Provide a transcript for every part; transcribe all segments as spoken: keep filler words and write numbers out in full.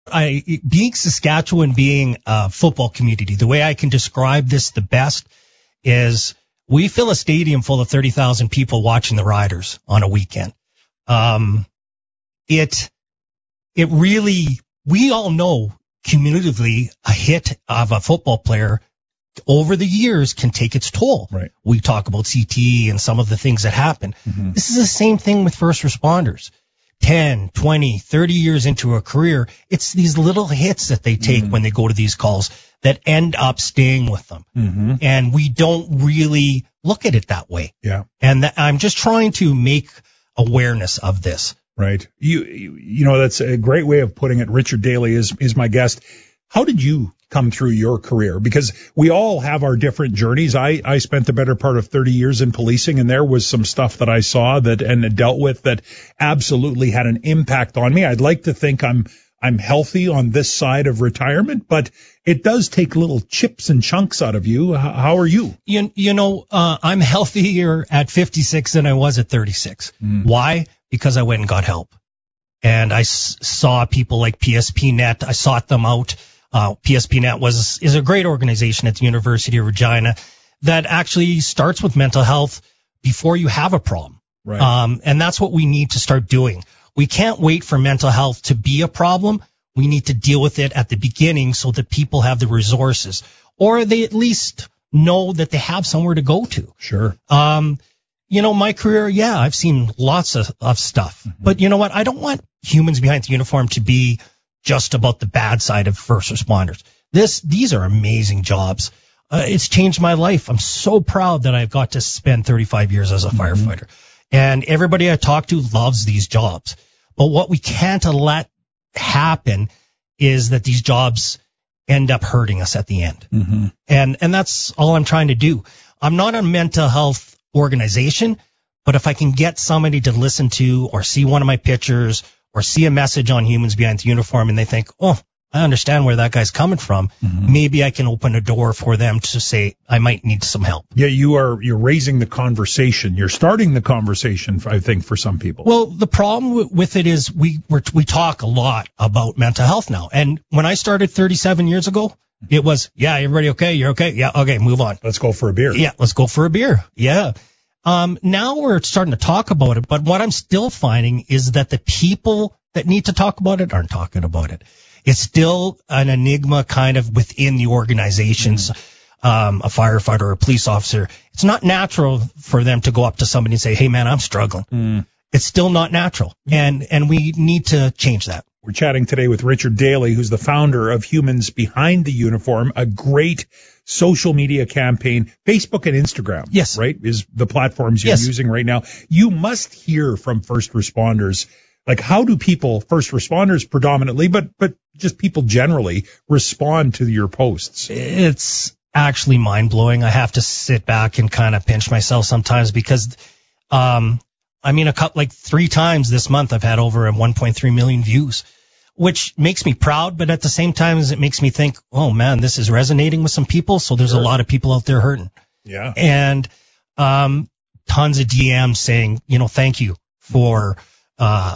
I, being Saskatchewan, being a football community, the way I can describe this the best is we fill a stadium full of thirty thousand people watching the Riders on a weekend. Um, it, it really, we all know cumulatively a hit of a football player over the years can take its toll. Right. We talk about C T E and some of the things that happen. Mm-hmm. This is the same thing with first responders. ten, twenty, thirty years into a career, it's these little hits that they take mm-hmm. when they go to these calls that end up staying with them. Mm-hmm. And we don't really look at it that way. Yeah. And th- I'm just trying to make awareness of this. Right. You, you, you know, that's a great way of putting it. Richard Daly is, is my guest. How did you come through your career? Because we all have our different journeys. I, I spent the better part of thirty years in policing, and there was some stuff that I saw that and dealt with that absolutely had an impact on me. I'd like to think I'm, I'm healthy on this side of retirement, but it does take little chips and chunks out of you. How, how are you? You, you know, uh, I'm healthier at fifty-six than I was at thirty-six. Mm. Why? Because I went and got help. And I s- saw people like P S P Net. I sought them out. Uh, P S P Net was, is a great organization at the University of Regina that actually starts with mental health before you have a problem. Right. Um, and that's what we need to start doing. We can't wait for mental health to be a problem. We need to deal with it at the beginning so that people have the resources, or they at least know that they have somewhere to go to. Sure. Um, you know, my career, yeah, I've seen lots of, of stuff, mm-hmm. but you know what? I don't want humans behind the uniform to be just about the bad side of first responders. This, these are amazing jobs. Uh, it's changed my life. I'm so proud that I've got to spend thirty-five years as a mm-hmm. firefighter. And everybody I talk to loves these jobs. But what we can't let happen is that these jobs end up hurting us at the end. Mm-hmm. And, and that's all I'm trying to do. I'm not a mental health organization, but if I can get somebody to listen to or see one of my pictures or see a message on Humans Behind the Uniform and they think, oh, I understand where that guy's coming from, mm-hmm. maybe I can open a door for them to say, I might need some help. Yeah, you are, you're raising the conversation. You're starting the conversation, I think, for some people. Well, the problem w- with it is we we're, we talk a lot about mental health now. And when I started thirty-seven years ago, it was, yeah, everybody okay? You're okay? Yeah, okay, move on. Let's go for a beer. Yeah, let's go for a beer. Yeah. Um, now we're starting to talk about it, but what I'm still finding is that the people that need to talk about it aren't talking about it. It's still an enigma kind of within the organizations, mm. um, a firefighter or a police officer. It's not natural for them to go up to somebody and say, hey man, I'm struggling. Mm. It's still not natural. And, and we need to change that. We're chatting today with Richard Daly, who's the founder of Humans Behind the Uniform, a great social media campaign. Facebook and Instagram, yes, right, is the platforms you're yes. using right now. You must hear from first responders. Like, how do people, first responders predominantly, but but just people generally, respond to your posts? It's actually mind-blowing. I have to sit back and kind of pinch myself sometimes because, um, I mean, a couple, like three times this month I've had over one point three million views, which makes me proud, but at the same time it makes me think, oh man, this is resonating with some people, so there's sure. a lot of people out there hurting. Yeah. And um tons of D Ms saying, you know, thank you for uh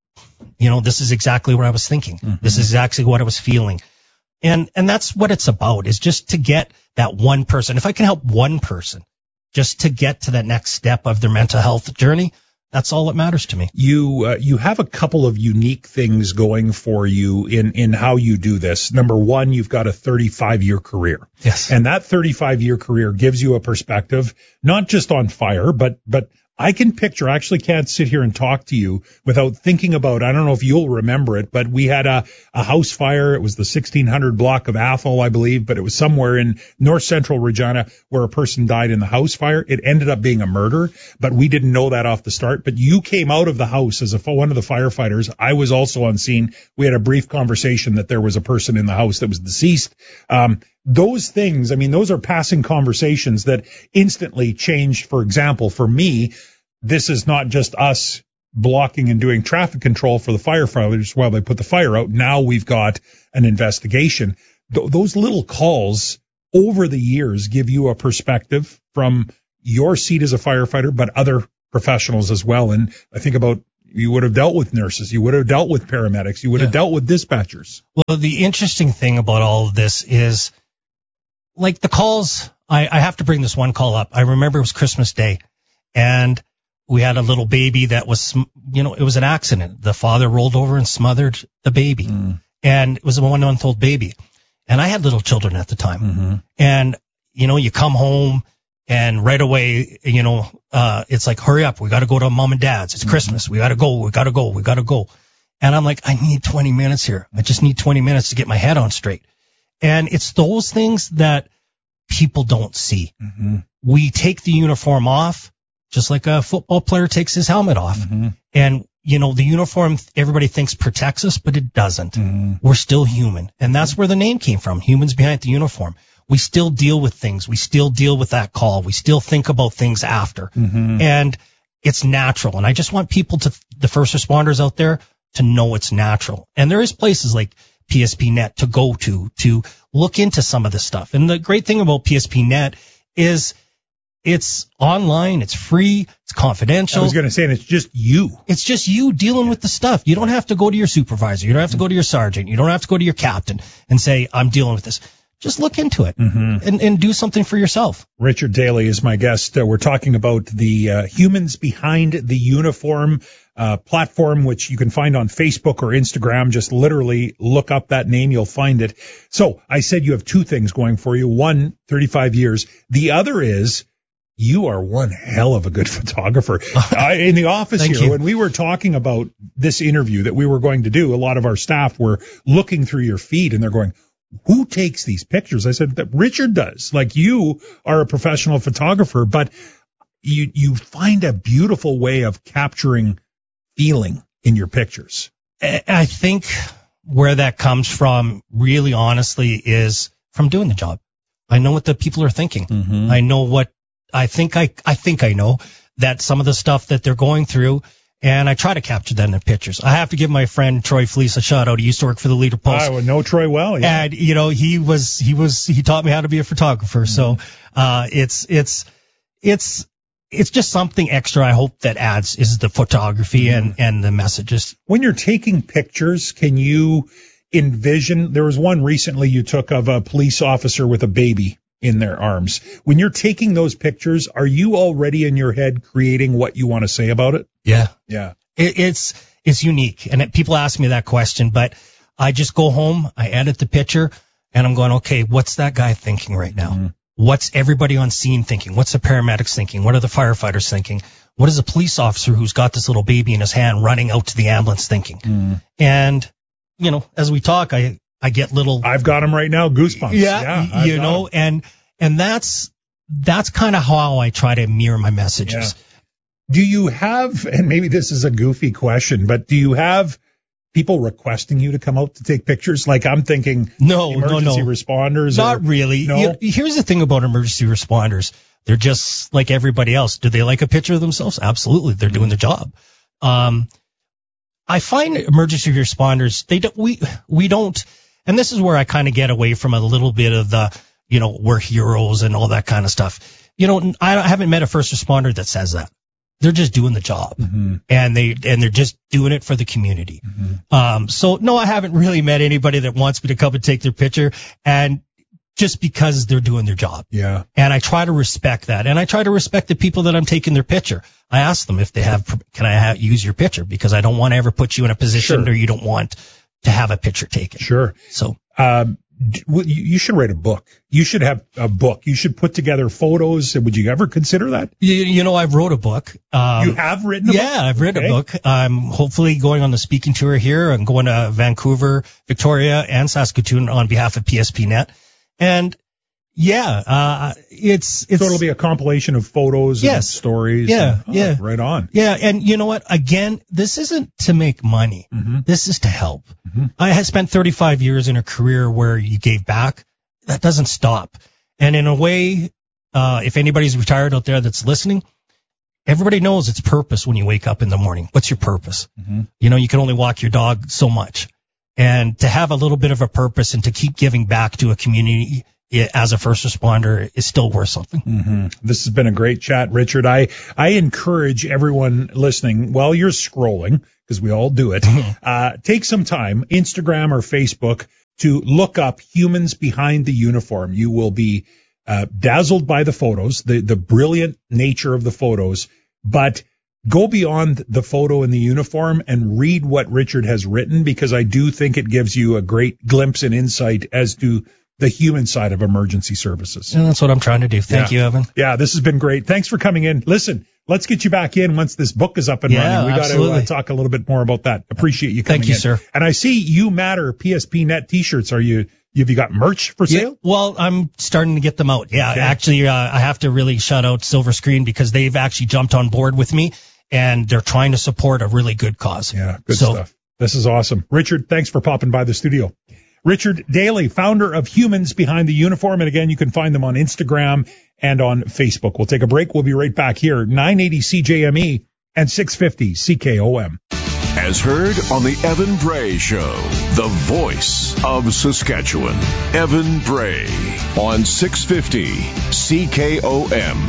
you know, this is exactly what I was thinking. Mm-hmm. This is exactly what I was feeling. And and that's what it's about, is just to get that one person. If I can help one person just to get to that next step of their mental health journey, that's all that matters to me. You uh, you have a couple of unique things going for you in, in how you do this. Number one, you've got a thirty-five year career. Yes. And that thirty-five year career gives you a perspective, not just on fire, but but I can picture, I actually can't sit here and talk to you without thinking about, I don't know if you'll remember it, but we had a, a house fire. It was the sixteen hundred block of Athol, I believe, but it was somewhere in north central Regina where a person died in the house fire. It ended up being a murder, but we didn't know that off the start. But you came out of the house as a, one of the firefighters. I was also on scene. We had a brief conversation that there was a person in the house that was deceased. Um, Those things, I mean, those are passing conversations that instantly changed. For example, for me, this is not just us blocking and doing traffic control for the firefighters while they put the fire out. Now we've got an investigation. Th- those little calls over the years give you a perspective from your seat as a firefighter, but other professionals as well. And I think about you would have dealt with nurses. You would have dealt with paramedics. You would have Yeah. dealt with dispatchers. Well, the interesting thing about all of this is, like the calls, I, I have to bring this one call up. I remember it was Christmas Day, and we had a little baby that was, sm- you know, it was an accident. The father rolled over and smothered the baby, Mm. and it was a one-month-old baby. And I had little children at the time. Mm-hmm. And, you know, you come home, and right away, you know, uh, it's like, hurry up. We got to go to mom and dad's. It's Mm-hmm. Christmas. We got to go. We got to go. We got to go. And I'm like, I need twenty minutes here. I just need twenty minutes to get my head on straight. And it's those things that people don't see. Mm-hmm. We take the uniform off, just like a football player takes his helmet off. Mm-hmm. And, you know, the uniform, everybody thinks protects us, but it doesn't. Mm-hmm. We're still human. And that's where the name came from. Humans behind the uniform. We still deal with things. We still deal with that call. We still think about things after. Mm-hmm. And it's natural. And I just want people to, the first responders out there, to know it's natural. And there is places like P S P net to go to, to look into some of this stuff. And the great thing about P S P net is it's online, it's free, it's confidential. I was going to say, and it's just you. It's just you dealing with the stuff. You don't have to go to your supervisor. You don't have to go to your sergeant. You don't have to go to your captain and say, I'm dealing with this. Just look into it Mm-hmm. and, and do something for yourself. Richard Daly is my guest. Uh, we're talking about the uh, Humans Behind the Uniform uh, platform, which you can find on Facebook or Instagram. Just literally look up that name. You'll find it. So I said you have two things going for you. One, thirty-five years. The other is you are one hell of a good photographer. uh, in the office Thank here, you. when we were talking about this interview that we were going to do, a lot of our staff were looking through your feed and they're going, who takes these pictures? I said that Richard does. Like, you are a professional photographer, but you you find a beautiful way of capturing feeling in your pictures. I I think where that comes from, really honestly, is from doing the job. I know what the people are thinking. Mm-hmm. I know what I think I, I think I know that some of the stuff that they're going through, and I try to capture that in the pictures. I have to give my friend Troy Fleece a shout out. He used to work for the Leader Post. I would know Troy well. Yeah. And, you know, he was, he was, he taught me how to be a photographer. Mm-hmm. So, uh, it's, it's, it's, it's just something extra I hope that adds is the photography mm-hmm. and, and the messages. When you're taking pictures, can you envision, there was one recently you took of a police officer with a baby in their arms. When you're taking those pictures, are you already in your head creating what you want to say about it? Yeah. Yeah. It, it's, it's unique. And it, people ask me that question, but I just go home, I edit the picture, and I'm going, okay, what's that guy thinking right now? Mm-hmm. What's everybody on scene thinking? What's the paramedics thinking? What are the firefighters thinking? What is a police officer who's got this little baby in his hand running out to the ambulance thinking? Mm-hmm. And, you know, as we talk, I, I get little. I've got them right now, goosebumps. Yeah, yeah you know, and and that's that's kind of how I try to mirror my messages. Yeah. Do you have, and maybe this is a goofy question, but do you have people requesting you to come out to take pictures? Like, I'm thinking, no, emergency no, no, responders. Not or, really. No? You, here's the thing about emergency responders: they're just like everybody else. Do they like a picture of themselves? Absolutely, they're mm-hmm. doing their job. Um, I find emergency responders, they don't, we we don't. And this is where I kind of get away from a little bit of the, you know, we're heroes and all that kind of stuff. You know, I haven't met a first responder that says that. They're just doing the job, mm-hmm. and they and they're just doing it for the community. Mm-hmm. Um, so no, I haven't really met anybody that wants me to come and take their picture, and just because they're doing their job. Yeah. And I try to respect that, and I try to respect the people that I'm taking their picture. I ask them if they have, can I have, use your picture, because I don't want to ever put you in a position sure. where you don't want to have a picture taken. Sure. So, um, you should write a book. You should have a book. You should put together photos. Would you ever consider that? You, you know, I've wrote a book. Um, you have written a yeah, book? Yeah, I've written okay. a book. I'm hopefully going on the speaking tour here. I'm going to Vancouver, Victoria, and Saskatoon on behalf of P S P net. And yeah, uh, it's, it's. So it'll be a compilation of photos yes. and stories. Yeah, and, oh, yeah. Right on. Yeah, and you know what? Again, this isn't to make money. Mm-hmm. This is to help. Mm-hmm. I had spent thirty-five years in a career where you gave back. That doesn't stop. And in a way, uh, if anybody's retired out there that's listening, everybody knows it's purpose when you wake up in the morning. What's your purpose? Mm-hmm. You know, you can only walk your dog so much. And to have a little bit of a purpose and to keep giving back to a community it, as a first responder is still worth something. Mm-hmm. This has been a great chat, Richard. I, I encourage everyone listening, while you're scrolling, because we all do it, uh, take some time, Instagram or Facebook, to look up Humans Behind the Uniform. You will be uh, dazzled by the photos, the, the brilliant nature of the photos, but go beyond the photo and the uniform and read what Richard has written, because I do think it gives you a great glimpse and insight as to the human side of emergency services. And that's what I'm trying to do. Thank yeah. you, Evan. Yeah, this has been great. Thanks for coming in. Listen, let's get you back in once this book is up and yeah, running. We got to uh, talk a little bit more about that. Appreciate you coming in. Thank you, in. sir. And I see You Matter P S P Net t-shirts. Are you, have you got merch for sale? Yeah, well, I'm starting to get them out. Yeah, okay. actually, uh, I have to really shout out Silver Screen, because they've actually jumped on board with me, and they're trying to support a really good cause. Yeah, good so, stuff. This is awesome. Richard, thanks for popping by the studio. Richard Daly, founder of Humans Behind the Uniform. And again, you can find them on Instagram and on Facebook. We'll take a break. We'll be right back here, nine eighty C J M E and six fifty C K O M. As heard on the Evan Bray Show, the voice of Saskatchewan. Evan Bray on six fifty C K O M.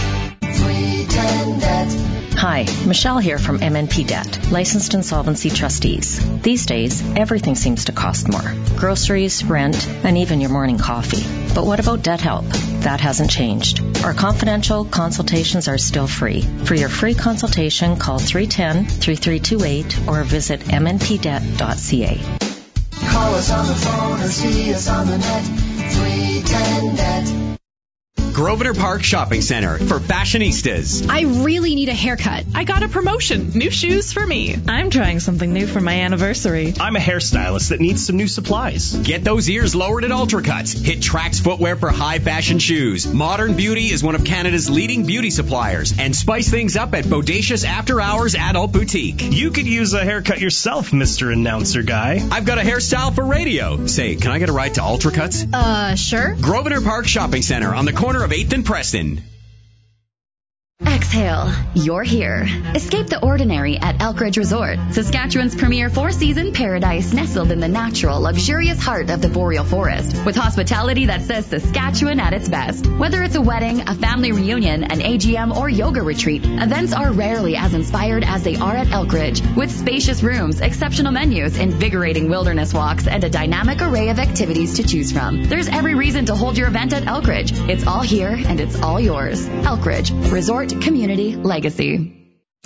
Hi, Michelle here from M N P Debt, licensed insolvency trustees. These days, everything seems to cost more. Groceries, rent, and even your morning coffee. But what about debt help? That hasn't changed. Our confidential consultations are still free. For your free consultation, call three one zero, three three two eight or visit m n p debt dot c a. Call us on the phone or see us on the net, three one zero net. Grosvenor Park Shopping Center for fashionistas. I really need a haircut. I got a promotion. New shoes for me. I'm trying something new for my anniversary. I'm a hairstylist that needs some new supplies. Get those ears lowered at Ultracuts. Hit Trax Footwear for high fashion shoes. Modern Beauty is one of Canada's leading beauty suppliers. And spice things up at Bodacious After Hours Adult Boutique. You could use a haircut yourself, Mister Announcer Guy. I've got a hairstyle for radio. Say, can I get a ride to Ultracuts? Uh, sure. Grosvenor Park Shopping Center on the corner of eighth and Preston. Exhale. You're here. Escape the ordinary at Elkridge Resort, Saskatchewan's premier four-season paradise nestled in the natural, luxurious heart of the boreal forest, with hospitality that says Saskatchewan at its best. Whether it's a wedding, a family reunion, an A G M, or yoga retreat, events are rarely as inspired as they are at Elkridge, with spacious rooms, exceptional menus, invigorating wilderness walks, and a dynamic array of activities to choose from. There's every reason to hold your event at Elkridge. It's all here and it's all yours. Elkridge Resort Community Legacy.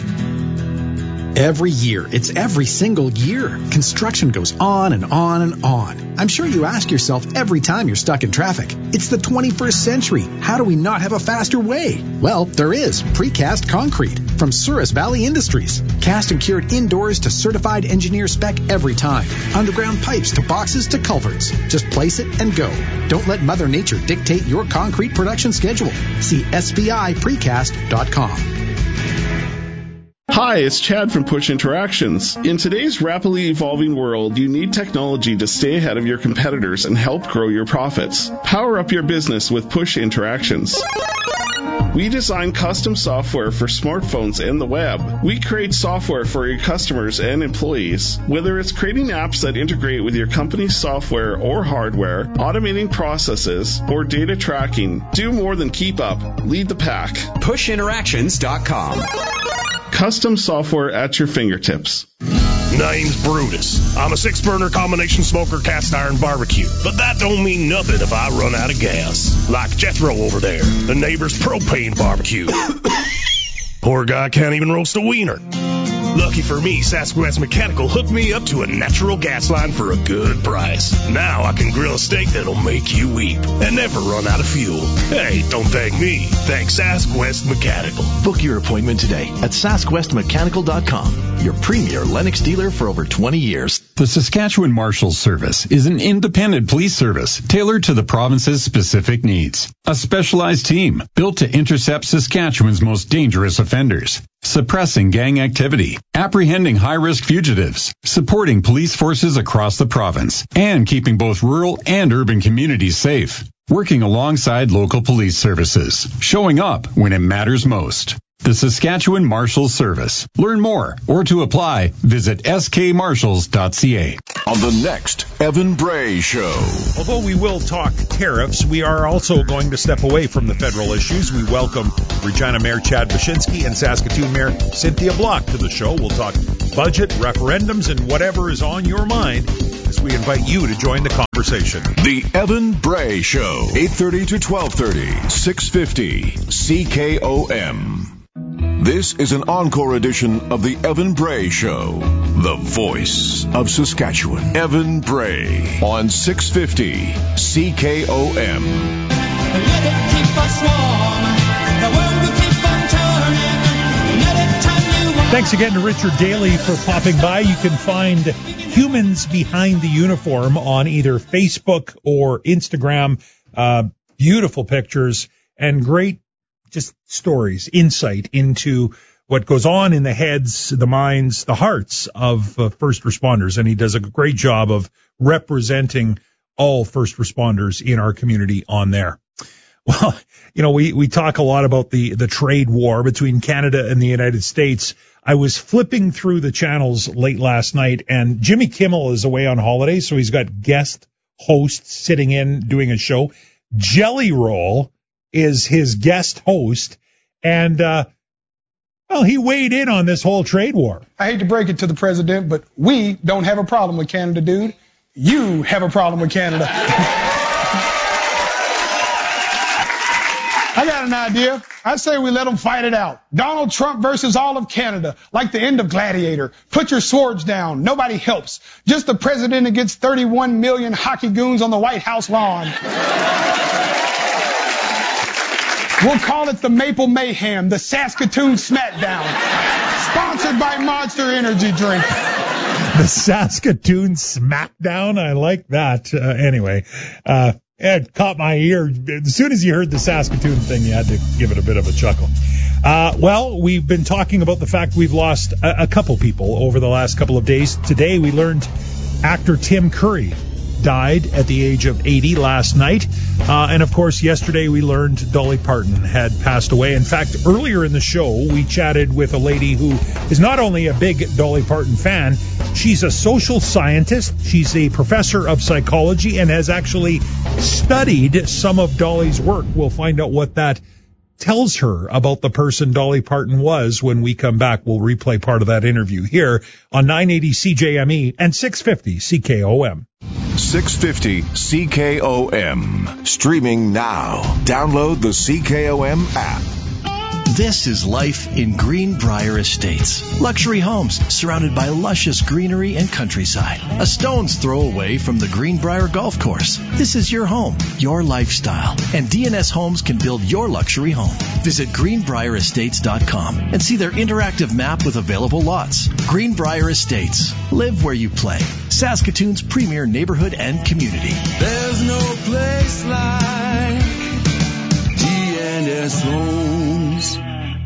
Every year, it's every single year. Construction goes on and on and on. I'm sure you ask yourself every time you're stuck in traffic, it's the twenty-first century. How do we not have a faster way? Well, there is precast concrete from Souris Valley Industries. Cast and cured indoors to certified engineer spec every time. Underground pipes to boxes to culverts. Just place it and go. Don't let Mother Nature dictate your concrete production schedule. See S V I precast dot com. Hi, it's Chad from Push Interactions. In today's rapidly evolving world, you need technology to stay ahead of your competitors and help grow your profits. Power up your business with Push Interactions. We design custom software for smartphones and the web. We create software for your customers and employees. Whether it's creating apps that integrate with your company's software or hardware, automating processes, or data tracking, do more than keep up. Lead the pack. push interactions dot com. Custom software at your fingertips. Name's Brutus. I'm a six-burner combination smoker cast iron barbecue. But that don't mean nothing if I run out of gas. Like Jethro over there, the neighbor's propane barbecue. Poor guy can't even roast a wiener. Lucky for me, Sasquatch Mechanical hooked me up to a natural gas line for a good price. Now I can grill a steak that'll make you weep and never run out of fuel. Hey, don't thank me. Thank Sasquatch Mechanical. Book your appointment today at Sasquatch Mechanical dot com, your premier Lennox dealer for over twenty years. The Saskatchewan Marshals Service is an independent police service tailored to the province's specific needs. A specialized team built to intercept Saskatchewan's most dangerous offenders, suppressing gang activity, apprehending high-risk fugitives, supporting police forces across the province, and keeping both rural and urban communities safe. Working alongside local police services, showing up when it matters most. the Saskatchewan Marshals Service. Learn more or to apply, visit s k marshals dot c a. On the next Evan Bray Show. Although we will talk tariffs, we are also going to step away from the federal issues. We welcome Regina Mayor Chad Baczynski and Saskatoon Mayor Cynthia Block to the show. We'll talk budget, referendums, and whatever is on your mind as we invite you to join the conversation. The Evan Bray Show, eight thirty to twelve thirty, six fifty C K O M. This is an encore edition of the Evan Bray Show, the voice of Saskatchewan. Evan Bray on six fifty C K O M. Let it keep us warm. The world will keep on turning. Let it turn you on. Thanks again to Richard Daly for popping by. You can find Humans Behind the Uniform on either Facebook or Instagram. Uh, beautiful pictures and great just stories, insight into what goes on in the heads, the minds, the hearts of uh, first responders. And he does a great job of representing all first responders in our community on there. Well, you know, we, we talk a lot about the, the trade war between Canada and the United States. I was flipping through the channels late last night, and Jimmy Kimmel is away on holiday, so he's got guest hosts sitting in doing a show. Jelly Roll is his guest host, and, uh, well, he weighed in on this whole trade war. I hate to break it to the president, but we don't have a problem with Canada, dude. You have a problem with Canada. I got an idea. I say we let them fight it out. Donald Trump versus all of Canada, like the end of Gladiator. Put your swords down. Nobody helps. Just the president against thirty-one million hockey goons on the White House lawn. We'll call it the Maple Mayhem, the Saskatoon Smackdown. Sponsored by Monster Energy Drink. The Saskatoon Smackdown? I like that. Uh, anyway, uh, it caught my ear. As soon as you heard the Saskatoon thing, you had to give it a bit of a chuckle. Uh, well, we've been talking about the fact we've lost a, a couple people over the last couple of days. Today, we learned actor Tim Curry died at the age of eighty last night. Uh, and, of course, yesterday we learned Dolly Parton had passed away. In fact, earlier in the show, we chatted with a lady who is not only a big Dolly Parton fan, she's a social scientist, she's a professor of psychology, and has actually studied some of Dolly's work. We'll find out what that tells her about the person Dolly Parton was when we come back. We'll replay part of that interview here on nine eighty C J M E and six fifty C K O M. six fifty C K O M. Streaming now. Download the C K O M app. This is life in Greenbrier Estates. Luxury homes surrounded by luscious greenery and countryside. A stone's throw away from the Greenbrier Golf Course. This is your home, your lifestyle, and D N S Homes can build your luxury home. Visit greenbrier estates dot com and see their interactive map with available lots. Greenbrier Estates. Live where you play. Saskatoon's premier neighborhood and community. There's no place like D N S Homes.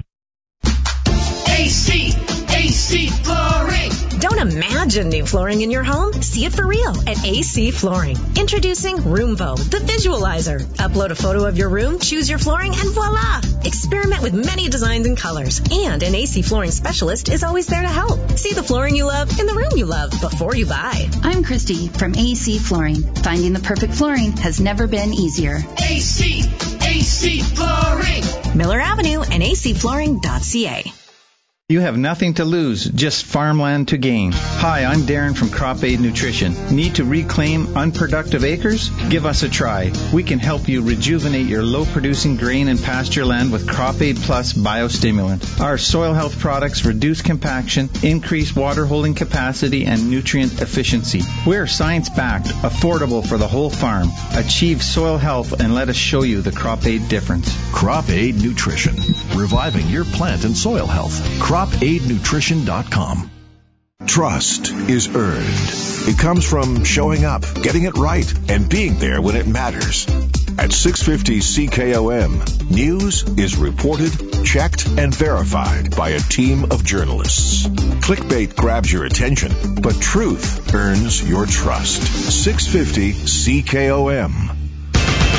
A C, A C Flooring. Don't imagine new flooring in your home. See it for real at A C Flooring. Introducing Roomvo, the visualizer. Upload a photo of your room, choose your flooring, and voila! Experiment with many designs and colors. And an A C Flooring specialist is always there to help. See the flooring you love in the room you love before you buy. I'm Christy from A C Flooring. Finding the perfect flooring has never been easier. A C, A C Flooring. Miller Avenue and A C flooring dot C A. You have nothing to lose, just farmland to gain. Hi, I'm Darren from Crop Aid Nutrition. Need to reclaim unproductive acres? Give us a try. We can help you rejuvenate your low-producing grain and pasture land with Crop Aid Plus biostimulant. Our soil health products reduce compaction, increase water holding capacity, and nutrient efficiency. We're science-backed, affordable for the whole farm. Achieve soil health and let us show you the Crop Aid difference. Crop Aid Nutrition. Reviving your plant and soil health. crop aid nutrition dot com. Trust is earned. It comes from showing up, getting it right, and being there when it matters. At six fifty C K O M, news is reported, checked, and verified by a team of journalists. Clickbait grabs your attention, but truth earns your trust. six fifty C K O M.